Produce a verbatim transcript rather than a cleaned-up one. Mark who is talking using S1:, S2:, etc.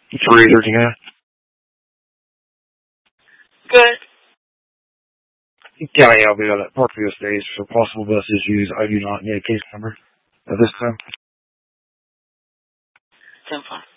S1: three thirteen.
S2: Good.
S1: County Alveola, Parkview Estates. For possible bus issues, I do not need a case number at this time.
S2: ten four.